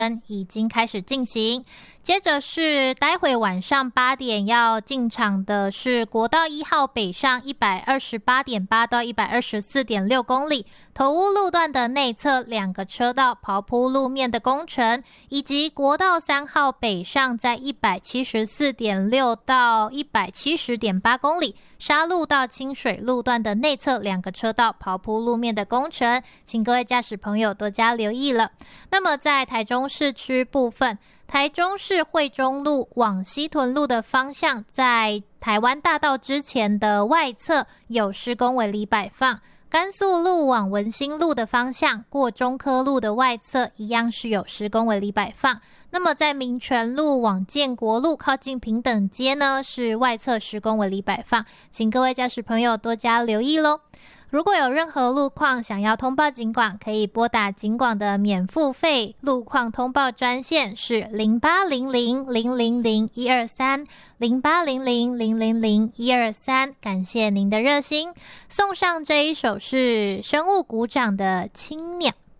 已经开始进行。接着是待会晚上8点要进场的是国道1号北上 128.8 到 124.6 公里，头屋路段的内侧2个车道刨铺路面的工程，以及国道3号北上在 174.6 到 170.8 公里，沙鹿到清水路段的内侧2个车道刨铺路面的工程，请各位驾驶朋友多加留意了。那么在台中市区部分，台中市惠中路往西屯路的方向，在台湾大道之前的外侧有施工围篱摆放。甘肃路往文心路的方向，过中科路的外侧一样是有施工围篱摆放。那么在民权路往建国路靠近平等街呢，是外侧施工围篱摆放，请各位驾驶朋友多加留意咯。如果有任何路况想要通报警广，可以拨打警广的免付费路况通报专线是0800000123 0800000123，感谢您的热心。送上这一首是生物股长的青鸟。